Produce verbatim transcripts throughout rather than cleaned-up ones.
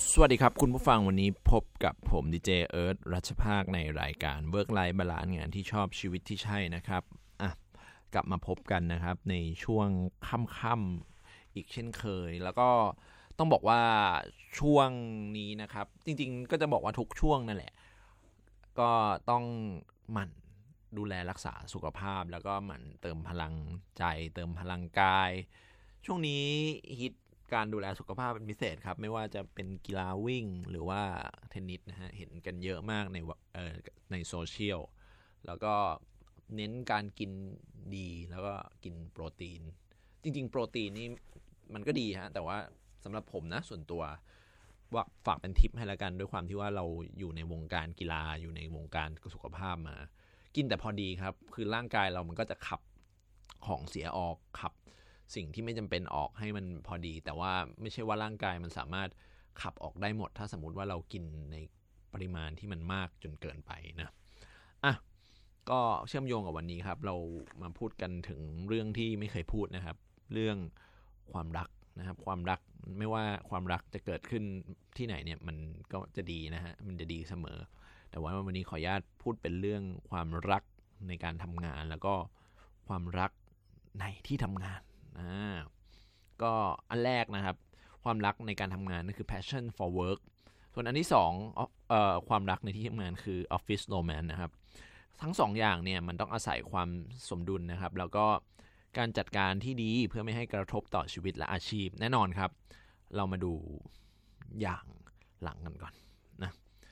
สวัสดีครับคุณผู้ฟังวันนี้พบกับผมดีเจเอิร์ธรัชภาคในรายการ Work Life Balance งานที่ชอบชีวิตที่ใช่นะครับอ่ะกลับมาพบกันนะครับในช่วงค่ำๆอีกเช่นเคยแล้วก็ต้องบอกว่าช่วงนี้นะครับจริงๆก็จะบอกว่าทุกช่วงนั่นแหละก็ต้องหมั่นดูแลรักษาสุขภาพแล้วก็หมั่นเติมพลังใจเติมพลังกายช่วงนี้ฮิตการดูแลสุขภาพเป็นพิเศษครับไม่ว่าจะเป็นกีฬาวิ่งหรือว่าเทนนิสนะฮะเห็นกันเยอะมากในเอ่อในโซเชียลแล้วก็เน้นการกินดีแล้วก็กินโปรตีนจริงๆโปรตีนนี่มันก็ดีฮะแต่ว่าสำหรับผมนะส่วนตัวว่าฝากเป็นทิปให้ละกันด้วยความที่ว่าเราอยู่ในวงการกีฬาอยู่ในวงการสุขภาพมากินแต่พอดีครับคือร่างกายเรามันก็จะขับของเสียออกขับสิ่งที่ไม่จำเป็นออกให้มันพอดีแต่ว่าไม่ใช่ว่าร่างกายมันสามารถขับออกได้หมดถ้าสมมุติว่าเรากินในปริมาณที่มันมากจนเกินไปนะอ่ะก็เชื่อมโยงกับวันนี้ครับเรามาพูดกันถึงเรื่องที่ไม่เคยพูดนะครับเรื่องความรักนะครับความรักไม่ว่าความรักจะเกิดขึ้นที่ไหนเนี่ยมันก็จะดีนะฮะมันจะดีเสมอแต่ว่าวันนี้ขออนุญาตพูดเป็นเรื่องความรักในการทำงานแล้วก็ความรักในที่ทำงานอ่าก็อันแรกนะครับความรักในการทำงานนั่นคือ passion for work ส่วนอันที่สองเอ่อความรักในที่ทำงานคือ office romance นะครับทั้งสองอย่างเนี่ยมันต้องอาศัยความสมดุลนะครับแล้วก็การจัดการที่ดีเพื่อไม่ให้กระทบต่อชีวิตและอาชีพแน่นอนครับเรามาดูอย่างหลังกันก่อนนะ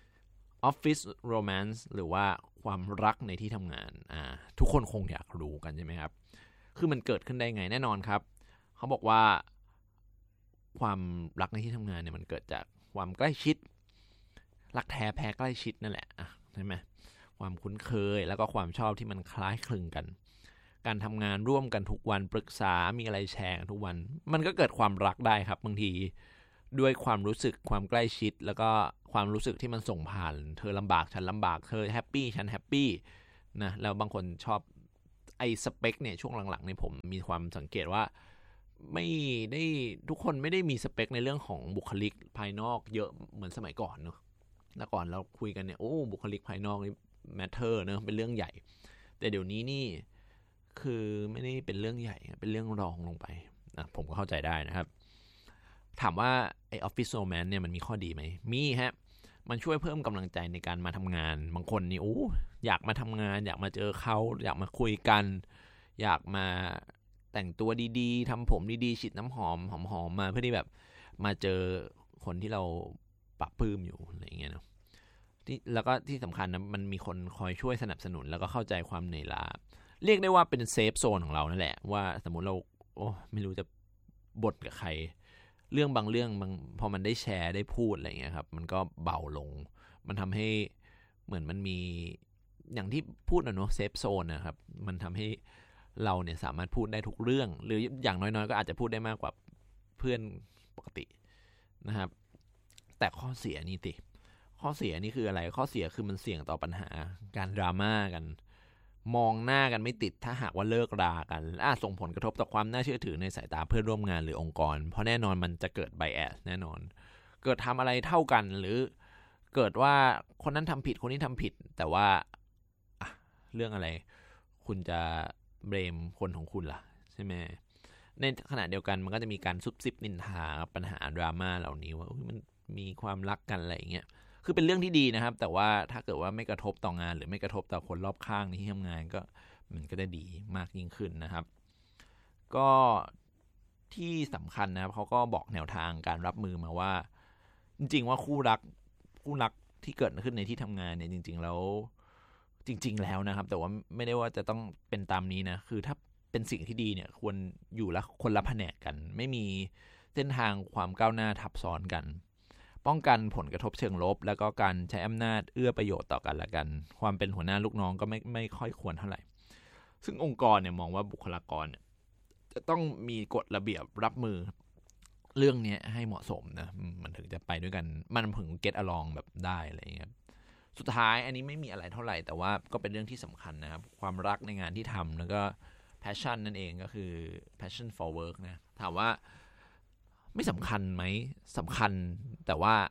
office romance หรือว่าความรักในที่ทำงานอ่าทุกคนคงอยากรู้กันใช่ไหมครับคือมันเกิดขึ้นได้ไงแน่นอนครับเขาบอกว่าความรักในที่ทำงานเนี่ยมันเกิดจากความใกล้ชิดรักแท้แพ้ใกล้ชิดนั่นแหละอ่ะใช่ไหมความคุ้นเคยแล้วก็ความชอบที่มันคล้ายคลึงกันการทำงานร่วมกันทุกวันปรึกษามีอะไรแชร์กันทุกวันมันก็เกิดความรักได้ครับบางทีด้วยความรู้สึกความใกล้ชิดแล้วก็ความรู้สึกที่มันส่งผ่านเธอลำบากฉันลำบากเธอแฮปปี้ฉันแฮปปี้นะแล้วบางคนชอบไอ้สเปคเนี่ยช่วงหลังๆเนี่ยผมมีความสังเกตว่าไม่ได้ทุกคนไม่ได้มีสเปคในเรื่องของบุคลิกภายนอกเยอะเหมือนสมัยก่อนเนอะแต่ก่อนเราคุยกันเนี่ยโอ้บุคลิกภายนอกนี่แมทเทอร์เนอะเป็นเรื่องใหญ่แต่เดี๋ยวนี้นี่คือไม่ได้เป็นเรื่องใหญ่เป็นเรื่องรองลงไปนะผมก็เข้าใจได้นะครับถามว่าไอ้ Office Romance เนี่ยมันมีข้อดีไหมมีฮะมันช่วยเพิ่มกำลังใจในการมาทำงานบางคนนี่โอ้อยากมาทำงานอยากมาเจอเขาอยากมาคุยกันอยากมาแต่งตัวดีๆทำผมดีๆฉีดน้ำหอมหอมๆมาเพื่อที่แบบมาเจอคนที่เราปะปลื้มอยู่อะไรอย่างเงี้ยเนาะที่แล้วก็ที่สำคัญนะมันมีคนคอยช่วยสนับสนุนแล้วก็เข้าใจความเหนื่อยล้าเรียกได้ว่าเป็นเซฟโซนของเรานั่นแหละว่าสมมุติเราโอ้ไม่รู้จะบ่นกับใครเรื่องบางเรื่องบางพอมันได้แชร์ได้พูดอะไรเงี้ยครับมันก็เบาลงมันทำให้เหมือนมันมีอย่างที่พูดนะเนาะเซฟโซนนะครับมันทำให้เราเนี่ยสามารถพูดได้ทุกเรื่องหรืออย่างน้อยๆก็อาจจะพูดได้มากกว่าเพื่อนปกตินะครับแต่ข้อเสียนี่ติข้อเสียนี่คืออะไรข้อเสียคือมันเสี่ยงต่อปัญหาการดราม่ากันมองหน้ากันไม่ติดถ้าหากว่าเลิกรากันอ่ะส่งผลกระทบต่อความน่าเชื่อถือในสายตาเพื่อนร่วมงานหรือองค์กรเพราะแน่นอนมันจะเกิดไบแอสแน่นอนเกิดทำอะไรเท่ากันหรือเกิดว่าคนนั้นทำผิดคนนี้ทำผิดแต่ว่าอ่ะเรื่องอะไรคุณจะเบรมคนของคุณล่ะใช่ไหมในขณะเดียวกันมันก็จะมีการซุบซิบนินทาปัญหาดราม่าเหล่านี้ว่ามันมีความรักกันอะไรอย่างเงี้ยคือเป็นเรื่องที่ดีนะครับแต่ว่าถ้าเกิดว่าไม่กระทบต่องานหรือไม่กระทบต่อคนรอบข้างในที่ทำงานก็มันก็จะดีมากยิ่งขึ้นนะครับก็ที่สำคัญนะครับเขาก็บอกแนวทางการรับมือมาว่าจริงๆว่าคู่รักคู่รักที่เกิดขึ้นในที่ทำงานเนี่ยจริงๆแล้วจริงๆแล้วนะครับแต่ว่าไม่ได้ว่าจะต้องเป็นตามนี้นะคือถ้าเป็นสิ่งที่ดีเนี่ยควรอยู่ละคนละแผนกกันไม่มีเส้นทางความก้าวหน้าทับซ้อนกันป้องกันผลกระทบเชิงลบแล้วก็การใช้อำนาจเอื้อประโยชน์ต่อกันละกันความเป็นหัวหน้าลูกน้องก็ไม่ไม่ค่อยควรเท่าไหร่ซึ่งองค์กรเนี่ยมองว่าบุคลากรเนี่ยจะต้องมีกฎระเบียบรับมือเรื่องนี้ให้เหมาะสมนะมันถึงจะไปด้วยกันมันถึง get along แบบได้อะไรอย่างเงี้ยสุดท้ายอันนี้ไม่มีอะไรเท่าไหร่แต่ว่าก็เป็นเรื่องที่สำคัญนะครับความรักในงานที่ทำแล้วก็ passion นั่นเองก็คือ passion for work นะถามว่าไม่สำคัญไหมสำคัญแต่ว่า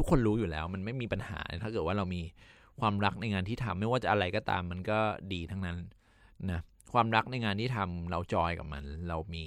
กคนรู้อยู่แล้วมันไม่มีปัญหาถ้าเกิดว่าเรามีความรักในงานที่ทำไม่ว่าจะอะไรก็ตามมันก็ดีทั้งนั้นนะความรักในงานที่ทำเราจอยกับมันเรามี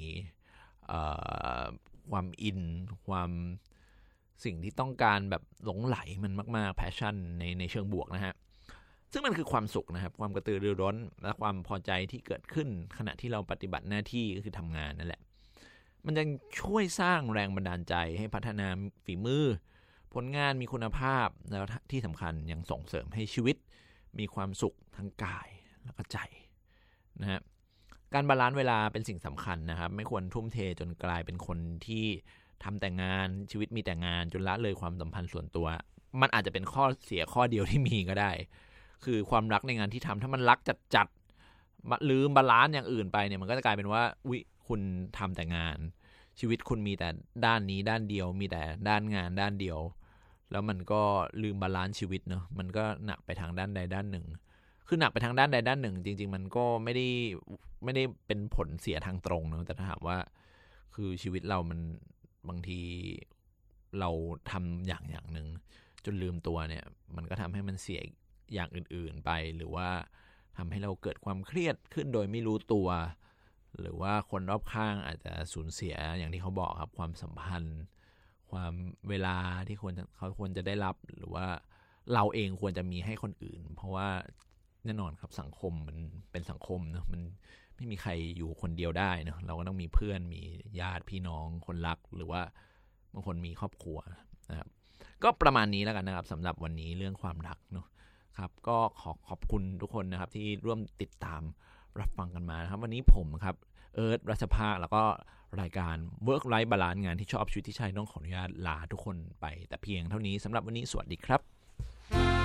ความอินความสิ่งที่ต้องการแบบหลงไหลมันมากๆ passion ในในเชิงบวกนะฮะซึ่งมันคือความสุขนะครับความกระตือรือร้นและความพอใจที่เกิดขึ้นขณะที่เราปฏิบัติหน้าที่ก็คือทำงานนั่นแหละมันจะช่วยสร้างแรงบันดาลใจให้พัฒนาฝีมือผลงานมีคุณภาพแล้วที่สำคัญยังส่งเสริมให้ชีวิตมีความสุขทั้งกายแล้วก็ใจนะฮะการบาลานซ์เวลาเป็นสิ่งสำคัญนะครับไม่ควรทุ่มเทจนกลายเป็นคนที่ทำแต่งานชีวิตมีแต่งานจนละเลยความสัมพันธ์ส่วนตัวมันอาจจะเป็นข้อเสียข้อเดียวที่มีก็ได้คือความรักในงานที่ทำถ้ามันรักจัดๆลืมบาลานซ์อย่างอื่นไปเนี่ยมันก็จะกลายเป็นว่าอุ๊ยคุณทำแต่งานชีวิตคุณมีแต่ด้านนี้ด้านเดียวมีแต่ด้านงานด้านเดียวแล้วมันก็ลืมบาลานซ์ชีวิตเนาะมันก็หนักไปทางด้านใดด้านหนึ่งคือหนักไปทางด้านใดด้านหนึ่งจริงๆมันก็ไม่ได้ไม่ได้เป็นผลเสียทางตรงเนาะแต่ถ้าถามว่าคือชีวิตเรามันบางทีเราทำอย่างอย่างหนึ่งจนลืมตัวเนี่ยมันก็ทำให้มันเสียอย่างอื่นๆไปหรือว่าทำให้เราเกิดความเครียดขึ้นโดยไม่รู้ตัวหรือว่าคนรอบข้างอาจจะสูญเสียอย่างที่เขาบอกครับความสัมพันธ์ความเวลาที่ควรเขาควรจะได้รับหรือว่าเราเองควรจะมีให้คนอื่นเพราะว่าแน่นอนครับสังคมมันเป็นสังคมเนอะมันไม่มีใครอยู่คนเดียวได้เนอะเราก็ต้องมีเพื่อนมีญาติพี่น้องคนรักหรือว่าบางคนมีครอบครัวนะครับก็ประมาณนี้แล้วกันนะครับสำหรับวันนี้เรื่องความรักเนอะครับก็ขอขอบคุณทุกคนนะครับที่ร่วมติดตามรับฟังกันมานะครับวันนี้ผมครับเอิร์ธรัชภาคแล้วก็รายการ Work Life Balance งานที่ชอบชีวิตที่ใช่ต้องขออนุญาตลาทุกคนไปแต่เพียงเท่านี้สำหรับวันนี้สวัสดีครับ